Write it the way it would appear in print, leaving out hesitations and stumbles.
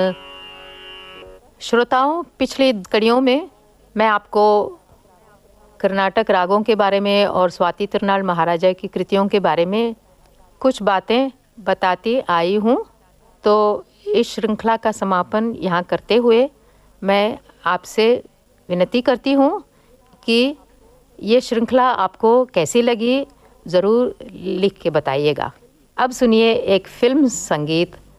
श्रोताओं, पिछली कड़ियों में मैं आपको कर्नाटक रागों के बारे में और स्वाति तिरुनाल महाराजा की कृतियों के बारे में कुछ बातें बताती आई हूँ। तो इस श्रृंखला का समापन यहाँ करते हुए मैं आपसे विनती करती हूँ कि ये श्रृंखला आपको कैसी लगी ज़रूर लिख के बताइएगा। अब सुनिए एक फिल्म संगीत